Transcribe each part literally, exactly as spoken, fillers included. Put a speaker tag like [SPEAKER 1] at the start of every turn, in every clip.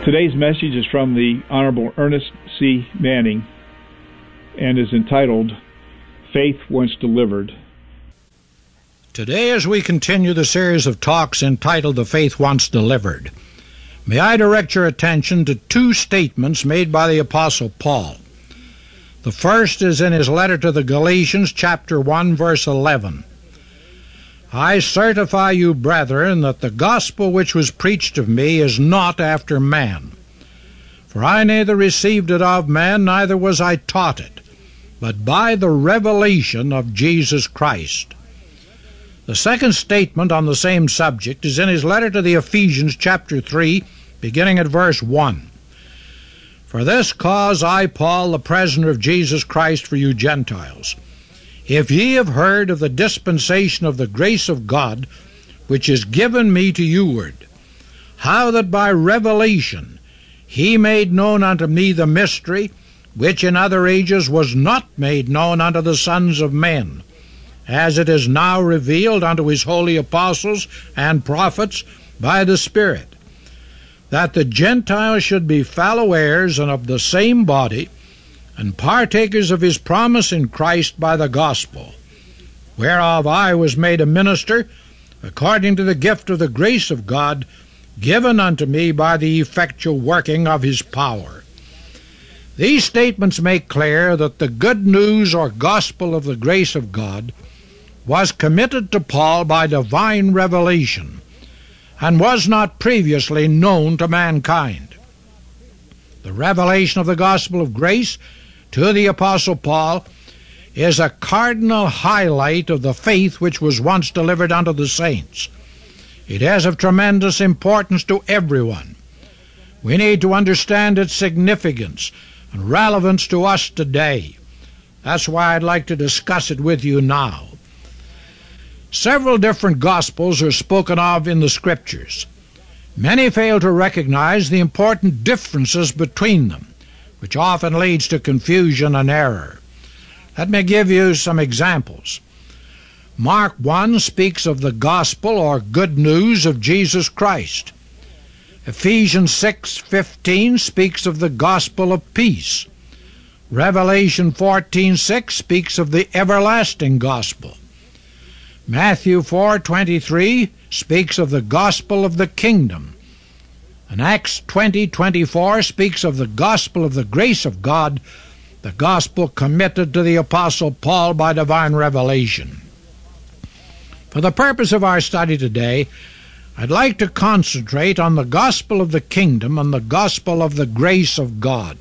[SPEAKER 1] Today's message is from the Honorable Ernest C. Manning and is entitled, Faith Once Delivered.
[SPEAKER 2] Today, as we continue the series of talks entitled The Faith Once Delivered, may I direct your attention to two statements made by the Apostle Paul. The first is in his letter to the Galatians, chapter one, verse eleven. I certify you, brethren, that the gospel which was preached of me is not after man. For I neither received it of man, neither was I taught it, but by the revelation of Jesus Christ. The second statement on the same subject is in his letter to the Ephesians, chapter three, beginning at verse one. For this cause I, Paul, the prisoner of Jesus Christ for you Gentiles, if ye have heard of the dispensation of the grace of God, which is given me to youward, how that by revelation he made known unto me the mystery, which in other ages was not made known unto the sons of men, as it is now revealed unto his holy apostles and prophets by the Spirit, that the Gentiles should be fellow heirs and of the same body, and partakers of his promise in Christ by the gospel, whereof I was made a minister, according to the gift of the grace of God, given unto me by the effectual working of his power. These statements make clear that the good news or gospel of the grace of God was committed to Paul by divine revelation, and was not previously known to mankind. The revelation of the gospel of grace to the Apostle Paul is a cardinal highlight of the faith which was once delivered unto the saints. It is of tremendous importance to everyone. We need to understand its significance and relevance to us today. That's why I'd like to discuss it with you now. Several different gospels are spoken of in the Scriptures. Many fail to recognize the important differences between them, which often leads to confusion and error. Let me give you some examples. Mark one speaks of the gospel or good news of Jesus Christ. Ephesians six fifteen speaks of the gospel of peace. Revelation fourteen six speaks of the everlasting gospel. Matthew four twenty-three speaks of the gospel of the kingdom. And Acts twenty twenty-four speaks of the gospel of the grace of God, the gospel committed to the Apostle Paul by divine revelation. For the purpose of our study today, I'd like to concentrate on the gospel of the kingdom and the gospel of the grace of God.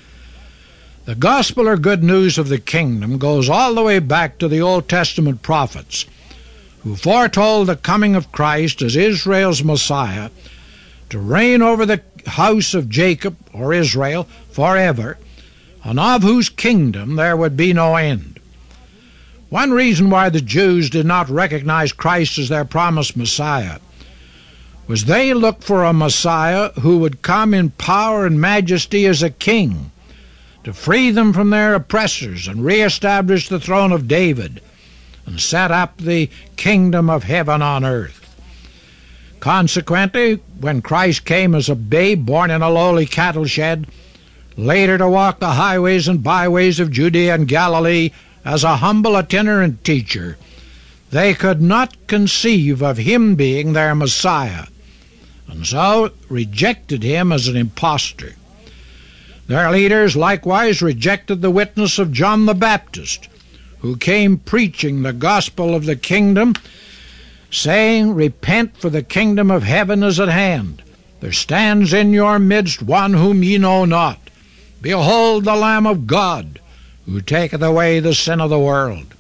[SPEAKER 2] The gospel or good news of the kingdom goes all the way back to the Old Testament prophets, who foretold the coming of Christ as Israel's Messiah, to reign over the house of Jacob, or Israel, forever, and of whose kingdom there would be no end. One reason why the Jews did not recognize Christ as their promised Messiah was they looked for a Messiah who would come in power and majesty as a king, to free them from their oppressors and reestablish the throne of David, and set up the kingdom of heaven on earth. Consequently, when Christ came as a babe born in a lowly cattle shed, later to walk the highways and byways of Judea and Galilee as a humble itinerant teacher, they could not conceive of him being their Messiah, and so rejected him as an impostor. Their leaders likewise rejected the witness of John the Baptist, who came preaching the gospel of the kingdom, saying, Repent, for the kingdom of heaven is at hand. There stands in your midst one whom ye know not. Behold the Lamb of God, who taketh away the sin of the world.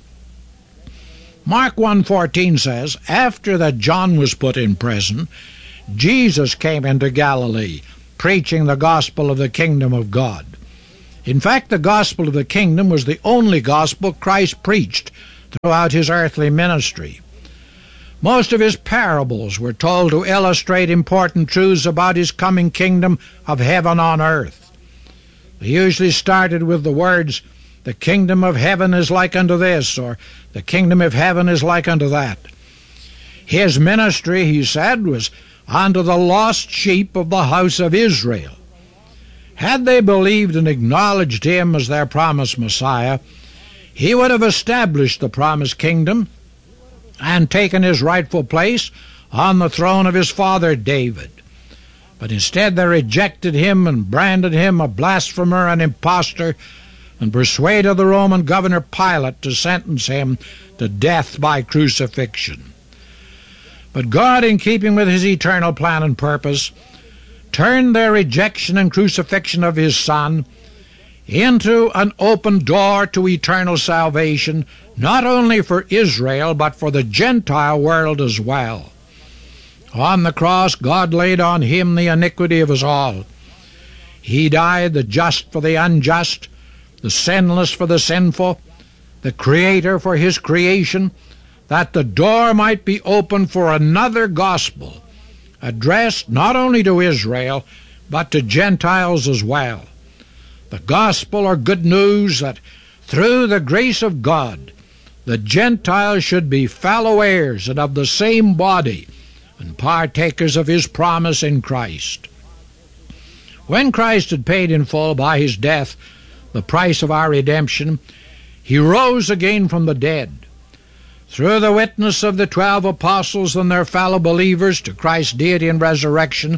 [SPEAKER 2] Mark one fourteen says, After that John was put in prison, Jesus came into Galilee, preaching the gospel of the kingdom of God. In fact, the gospel of the kingdom was the only gospel Christ preached throughout his earthly ministry. Most of his parables were told to illustrate important truths about his coming kingdom of heaven on earth. They usually started with the words, the kingdom of heaven is like unto this, or the kingdom of heaven is like unto that. His ministry, he said, was unto the lost sheep of the house of Israel. Had they believed and acknowledged him as their promised Messiah, he would have established the promised kingdom and taken his rightful place on the throne of his father David. But instead they rejected him and branded him a blasphemer and impostor, and persuaded the Roman governor Pilate to sentence him to death by crucifixion. But God, in keeping with his eternal plan and purpose, turned their rejection and crucifixion of his Son into an open door to eternal salvation, not only for Israel, but for the Gentile world as well. On the cross, God laid on him the iniquity of us all. He died, the just for the unjust, the sinless for the sinful, the Creator for his creation, that the door might be open for another gospel, addressed not only to Israel, but to Gentiles as well. The gospel or good news that through the grace of God, the Gentiles should be fellow heirs and of the same body, and partakers of his promise in Christ. When Christ had paid in full by his death the price of our redemption, he rose again from the dead. Through the witness of the twelve apostles and their fellow believers to Christ's deity and resurrection,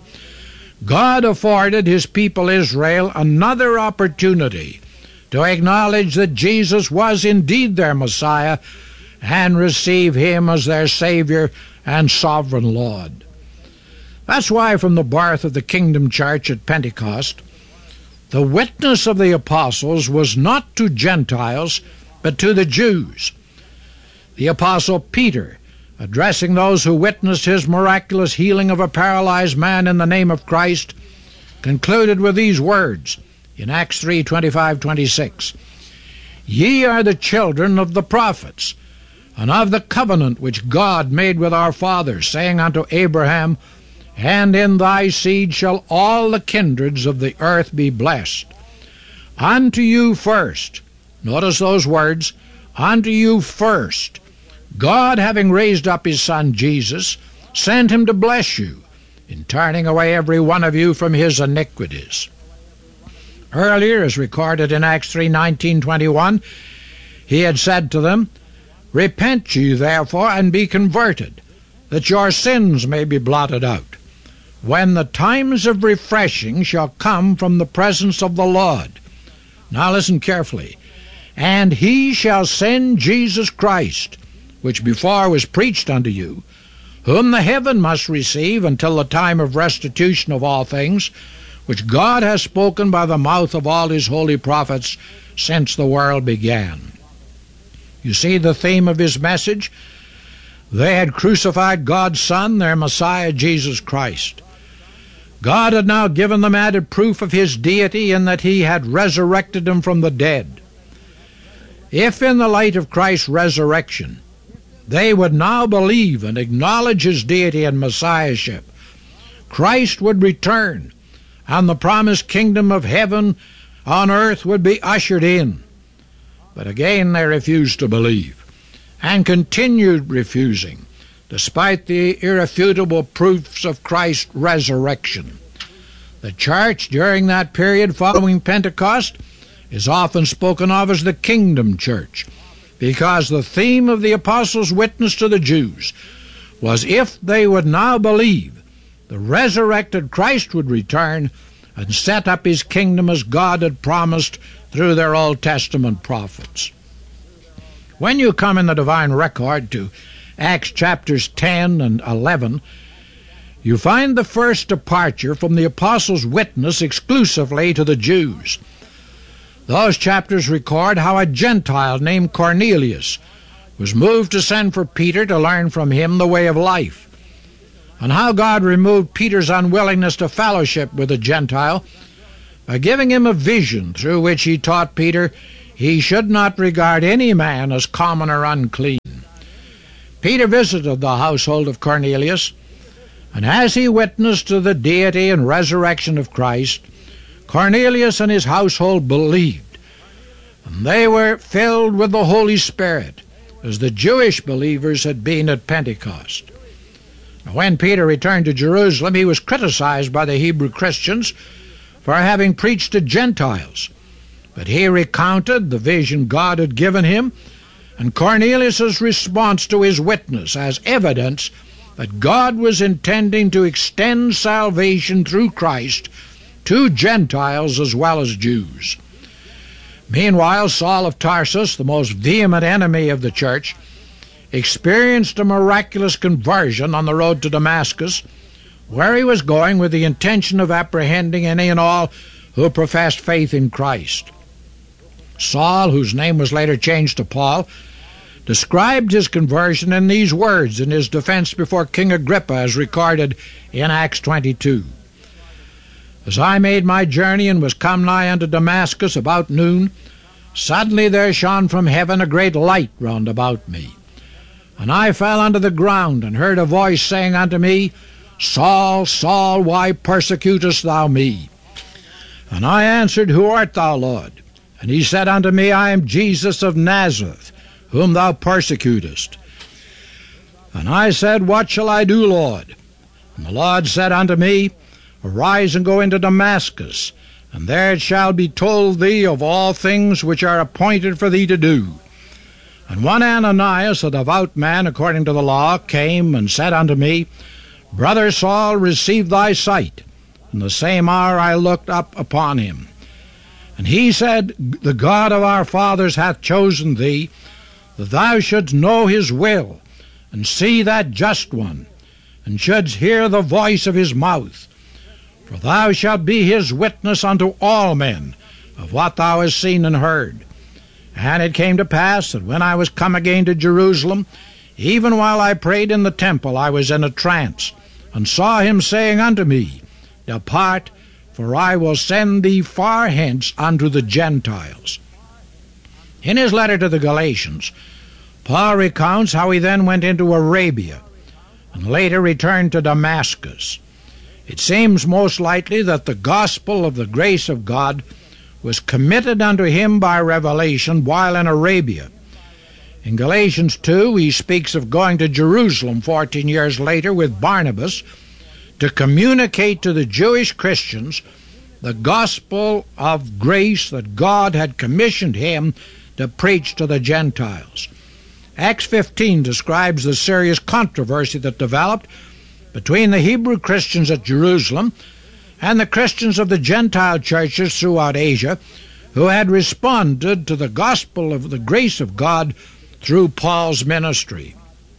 [SPEAKER 2] God afforded his people Israel another opportunity to acknowledge that Jesus was indeed their Messiah and receive him as their Savior and sovereign Lord. That's why from the birth of the Kingdom Church at Pentecost, the witness of the apostles was not to Gentiles, but to the Jews. The apostle Peter, addressing those who witnessed his miraculous healing of a paralyzed man in the name of Christ, concluded with these words in Acts three twenty-five to twenty-six, "Ye are the children of the prophets, and of the covenant which God made with our fathers, saying unto Abraham, And in thy seed shall all the kindreds of the earth be blessed. Unto you first," notice those words, "unto you first, God, having raised up his Son Jesus, sent him to bless you, in turning away every one of you from his iniquities." Earlier, as recorded in Acts three nineteen to twenty-one, he had said to them, "Repent ye therefore, and be converted, that your sins may be blotted out, when the times of refreshing shall come from the presence of the Lord." Now listen carefully. "And he shall send Jesus Christ, which before was preached unto you, whom the heaven must receive until the time of restitution of all things, which God has spoken by the mouth of all his holy prophets since the world began." You see the theme of his message? They had crucified God's Son, their Messiah, Jesus Christ. God had now given them added proof of his deity in that he had resurrected him from the dead. If in the light of Christ's resurrection they would now believe and acknowledge his deity and Messiahship, Christ would return, and the promised kingdom of heaven on earth would be ushered in. But again they refused to believe, and continued refusing, despite the irrefutable proofs of Christ's resurrection. The church during that period following Pentecost is often spoken of as the Kingdom Church, because the theme of the apostles' witness to the Jews was if they would now believe, the resurrected Christ would return and set up his kingdom as God had promised through their Old Testament prophets. When you come in the divine record to Acts chapters ten and eleven, you find the first departure from the apostles' witness exclusively to the Jews. Those chapters record how a Gentile named Cornelius was moved to send for Peter to learn from him the way of life, and how God removed Peter's unwillingness to fellowship with a Gentile by giving him a vision through which he taught Peter he should not regard any man as common or unclean. Peter visited the household of Cornelius, and as he witnessed to the deity and resurrection of Christ, Cornelius and his household believed, and they were filled with the Holy Spirit, as the Jewish believers had been at Pentecost. When Peter returned to Jerusalem, he was criticized by the Hebrew Christians for having preached to Gentiles. But he recounted the vision God had given him and Cornelius' response to his witness as evidence that God was intending to extend salvation through Christ to Gentiles as well as Jews. Meanwhile, Saul of Tarsus, the most vehement enemy of the church, experienced a miraculous conversion on the road to Damascus, where he was going with the intention of apprehending any and all who professed faith in Christ. Saul, whose name was later changed to Paul, described his conversion in these words in his defense before King Agrippa, as recorded in Acts twenty-two. As I made my journey and was come nigh unto Damascus about noon, suddenly there shone from heaven a great light round about me. And I fell unto the ground, and heard a voice saying unto me, Saul, Saul, why persecutest thou me? And I answered, Who art thou, Lord? And he said unto me, I am Jesus of Nazareth, whom thou persecutest. And I said, What shall I do, Lord? And the Lord said unto me, Arise and go into Damascus, and there it shall be told thee of all things which are appointed for thee to do. And one Ananias, a devout man according to the law, came and said unto me, Brother Saul, receive thy sight. In the same hour I looked up upon him. And he said, The God of our fathers hath chosen thee, that thou shouldst know his will, and see that just one, and shouldst hear the voice of his mouth. For thou shalt be his witness unto all men of what thou hast seen and heard. And it came to pass that when I was come again to Jerusalem, even while I prayed in the temple, I was in a trance, and saw him saying unto me, Depart, for I will send thee far hence unto the Gentiles. In his letter to the Galatians, Paul recounts how he then went into Arabia, and later returned to Damascus. It seems most likely that the gospel of the grace of God was committed unto him by revelation while in Arabia. In Galatians two, he speaks of going to Jerusalem fourteen years later with Barnabas to communicate to the Jewish Christians the gospel of grace that God had commissioned him to preach to the Gentiles. Acts fifteen describes the serious controversy that developed between the Hebrew Christians at Jerusalem and the Christians of the Gentile churches throughout Asia, who had responded to the gospel of the grace of God through Paul's ministry.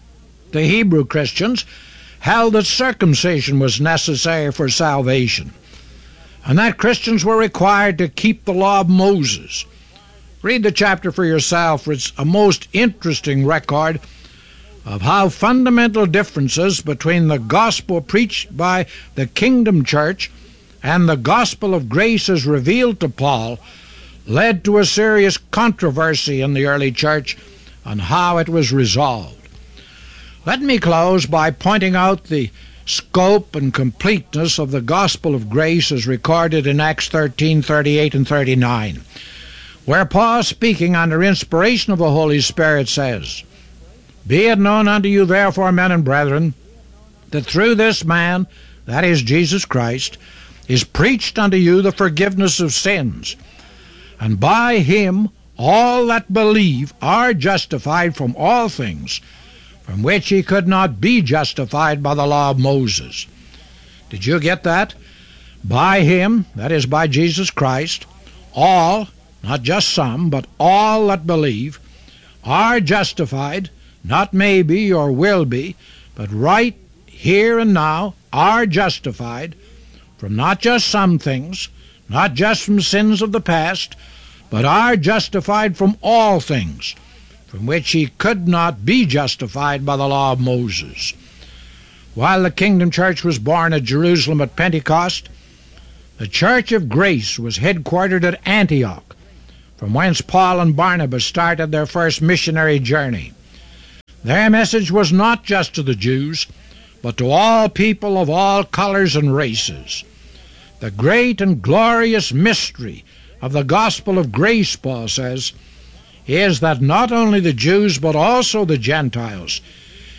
[SPEAKER 2] The Hebrew Christians held that circumcision was necessary for salvation, and that Christians were required to keep the law of Moses. Read the chapter for yourself, for it's a most interesting record of how fundamental differences between the gospel preached by the Kingdom Church and the gospel of grace as revealed to Paul led to a serious controversy in the early church on how it was resolved. Let me close by pointing out the scope and completeness of the gospel of grace as recorded in Acts thirteen, thirty-eight and thirty-nine, where Paul, speaking under inspiration of the Holy Spirit, says, Be it known unto you therefore, men and brethren, that through this man, that is Jesus Christ, is preached unto you the forgiveness of sins, and by him all that believe are justified from all things from which he could not be justified by the law of Moses. Did you get that? By him, that is by Jesus Christ, all, not just some, but all that believe, are justified, not maybe or will be, but right here and now are justified from not just some things, not just from sins of the past, but are justified from all things from which he could not be justified by the law of Moses. While the Kingdom Church was born at Jerusalem at Pentecost, the Church of Grace was headquartered at Antioch, from whence Paul and Barnabas started their first missionary journey. Their message was not just to the Jews, but to all people of all colors and races. The great and glorious mystery of the gospel of grace, Paul says, is that not only the Jews but also the Gentiles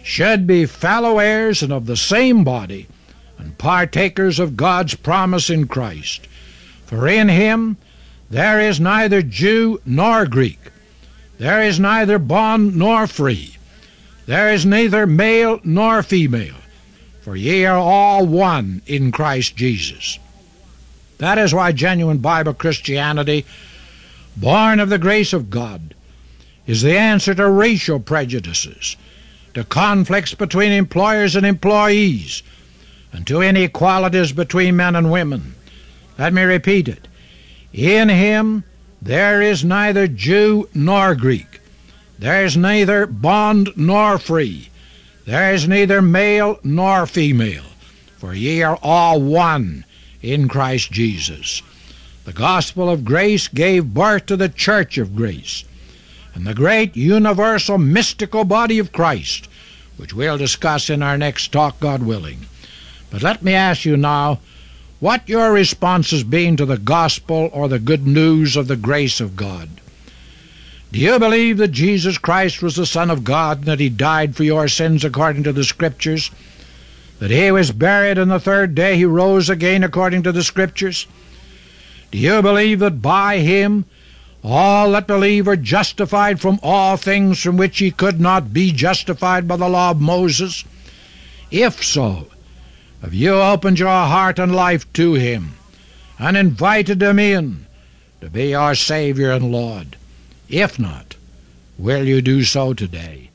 [SPEAKER 2] should be fellow heirs and of the same body, and partakers of God's promise in Christ. For in him there is neither Jew nor Greek, there is neither bond nor free, there is neither male nor female, for ye are all one in Christ Jesus. That is why genuine Bible Christianity, born of the grace of God, is the answer to racial prejudices, to conflicts between employers and employees, and to inequalities between men and women. Let me repeat it. In him there is neither Jew nor Greek, there is neither bond nor free, there is neither male nor female, for ye are all one in Christ Jesus. The gospel of grace gave birth to the church of grace, and the great universal mystical body of Christ, which we'll discuss in our next talk, God willing. But let me ask you now what your response has been to the gospel or the good news of the grace of God. Do you believe that Jesus Christ was the Son of God and that he died for your sins according to the Scriptures? That he was buried and the third day he rose again according to the Scriptures? Do you believe that by him all that believe are justified from all things from which ye could not be justified by the law of Moses? If so, have you opened your heart and life to him and invited him in to be your Savior and Lord? If not, will you do so today?